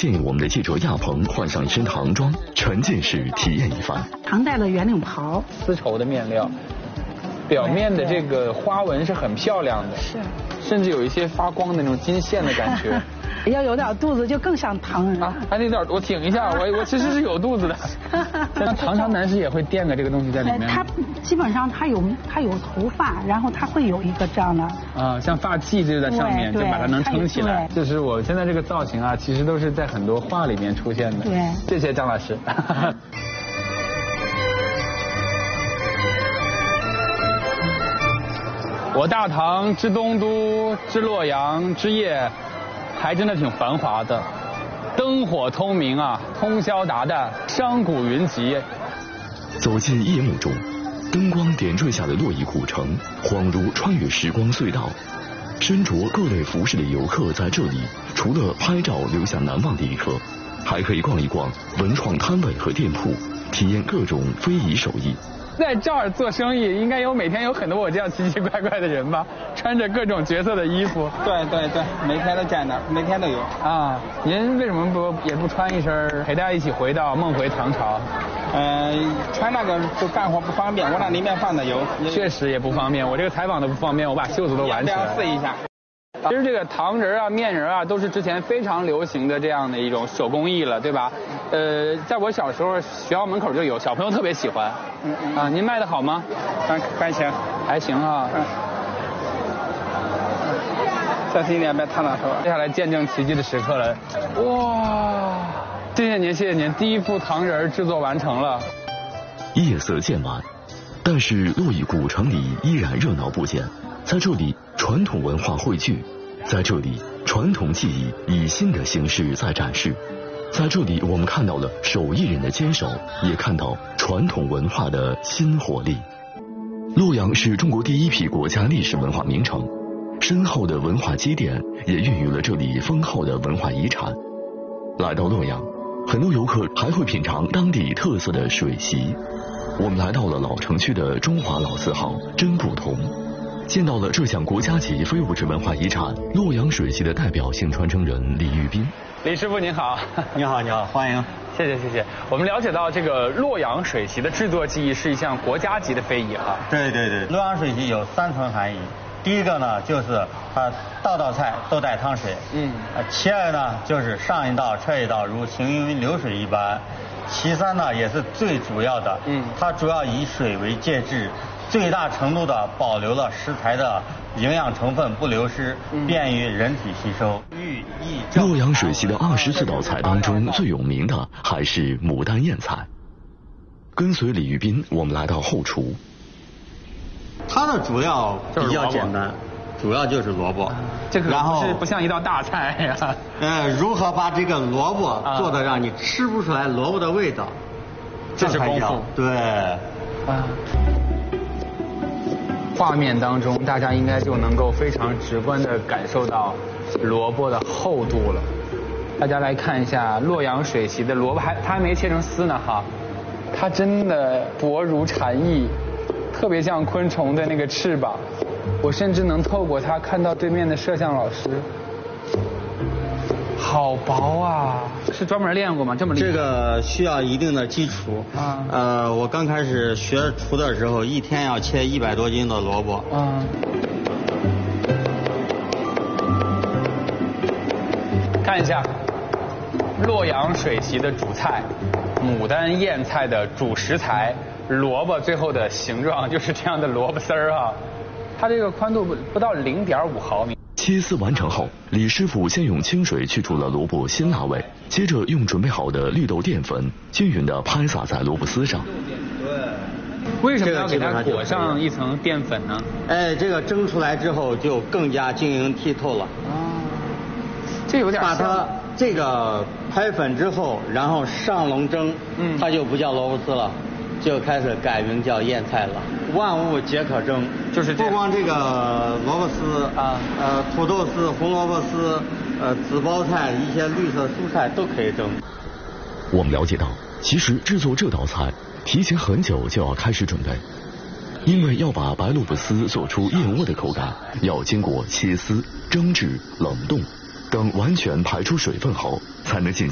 建议我们的记者亚鹏换上一身唐装，沉浸式体验一番。 唐代的圆领袍， 丝绸的面料，表面的这个花纹是很漂亮的， 是， 甚至有一些发光的那种金线的感觉。 要有点肚子就更像唐人啊，还得有点，我挺一下，我其实是有肚子的。那唐朝男士也会垫个这个东西在里面。 他基本上他有头发，然后他会有一个这样的啊，像发髻就在上面，就把它能撑起来。就是我现在这个造型啊，其实都是在很多画里面出现的。 对， 谢谢张老师。我大唐之东都之洛阳之夜，还真的挺繁华的，灯火通明啊，通宵达旦，商贾云集。 走进夜幕中，灯光点缀下的洛邑古城，恍如穿越时光隧道。身着各类服饰的游客在这里，除了拍照留下难忘的一刻，还可以逛一逛文创摊位和店铺，体验各种非遗手艺。 在这儿做生意，应该每天有很多我这样奇奇怪怪的人吧，穿着各种角色的衣服。 对，每天都见到，每天都有。 啊，您为什么也不穿一身陪大家一起回到梦回唐朝？ 穿那个就干活不方便，我那里面放的油。 确实也不方便，我这个采访都不方便，我把袖子都挽起来。 要试一下。 其实这个糖人啊、面人啊，都是之前非常流行的这样的一种手工艺了，对吧？在我小时候，学校门口就有，小朋友特别喜欢。啊，您卖的好吗？ 还行， 还行啊。 这是一点别烫到手。 接下来见证奇迹的时刻了，哇！谢谢您，谢谢您，第一副糖人制作完成了。 夜色渐晚，但是洛邑古城里依然热闹不减，在这里传统文化汇聚。在这里，传统技艺以新的形式在展示。在这里，我们看到了手艺人的坚守，也看到传统文化的新活力。洛阳是中国第一批国家历史文化名城，深厚的文化积淀也孕育了这里丰厚的文化遗产。来到洛阳，很多游客还会品尝当地特色的水席。我们来到了老城区的中华老字号真不同，见到了这项国家级非物质文化遗产洛阳水席的代表性传承人李玉斌。 李师傅您好。 你好，欢迎。 谢谢。我们了解到这个洛阳水席的制作技艺是一项国家级的非遗哈。 对，洛阳水席有3层含义。第一个呢，就是它道菜都带汤水。其二呢，就是上一道撤一道，如行云流水一般。其三呢，也是最主要的。它主要以水为介质，最大程度的保留了食材的营养成分不流失，便于人体吸收。 洛阳水席的24道菜当中，最有名的还是牡丹燕菜。跟随李玉斌，我们来到后厨。 它的主料比较简单，主要就是萝卜。 这个不像一道大菜呀。 如何把这个萝卜做的让你吃不出来萝卜的味道， 这是功夫。 对。 画面当中，大家应该就能够非常直观地感受到萝卜的厚度了。大家来看一下洛阳水席的萝卜，它还没切成丝呢哈，它真的薄如蝉翼，特别像昆虫的那个翅膀。我甚至能透过它看到对面的摄像老师。好薄啊！是专门练过吗？这么厉害？ 这个需要一定的基础。我刚开始学厨的时候，一天要切100多斤的萝卜。 看一下洛阳水席的主菜，牡丹燕菜的主食材，萝卜最后的形状就是这样的萝卜丝儿啊。它这个宽度不到0.5毫米。 切丝完成后，李师傅先用清水去除了萝卜辛辣味，接着用准备好的绿豆淀粉均匀地拍撒在萝卜丝上。 为什么要给它裹上一层淀粉呢？ 这个蒸出来之后就更加晶莹剔透了。 这有点像。 把它这个拍粉之后，然后上笼蒸，它就不叫萝卜丝了，就开始改名叫燕菜了。万物皆可蒸， 就是不光这个萝卜丝土豆丝、红萝卜丝、紫包菜、一些绿色蔬菜都可以蒸。 我们了解到，其实制作这道菜提前很久就要开始准备，因为要把白萝卜丝做出燕窝的口感，要经过切丝、蒸制、冷冻等完全排出水分后，才能进行